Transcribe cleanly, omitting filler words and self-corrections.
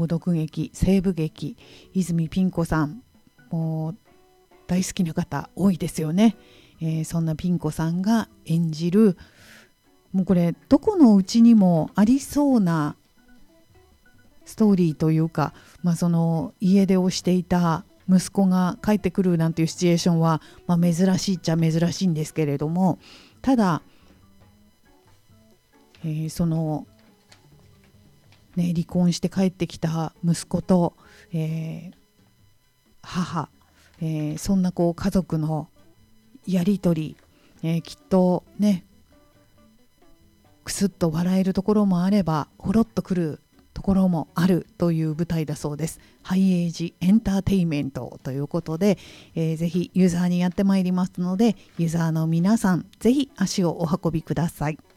朗読劇、西部劇、泉ピン子さん、もう大好きな方多いですよね。そんなピン子さんが演じる、もうこれどこのうちにもありそうなストーリーというか、その家出をしていた息子が帰ってくるなんていうシチュエーションは、珍しいっちゃ珍しいんですけれども、ただ、その、離婚して帰ってきた息子と、母、そんな家族のやり取り、きっとね、くすっと笑えるところもあればほろっとくるところもあるという舞台だそうです。ハイエイジエンターテインメントということで、ぜひユーザーにやってまいりますので、ユーザーの皆さんぜひ足をお運びください。